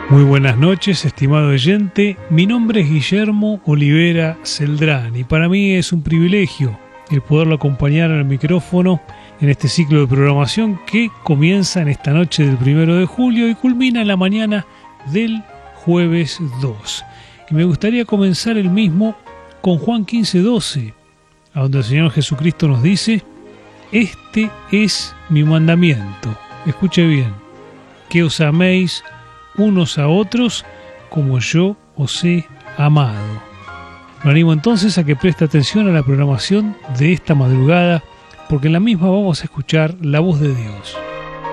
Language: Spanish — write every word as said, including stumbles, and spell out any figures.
Muy buenas noches, estimado oyente. Mi nombre es Guillermo Olivera Celdrán y para mí es un privilegio el poderlo acompañar al micrófono en este ciclo de programación que comienza en esta noche del primero de julio y culmina en la mañana del jueves dos. Y me gustaría comenzar el mismo con Juan quince doce, a donde el Señor Jesucristo nos dice: este es mi mandamiento. Escuche bien, que os améis unos a otros como yo os he amado. Lo animo entonces a que preste atención a la programación de esta madrugada, porque en la misma vamos a escuchar la voz de Dios.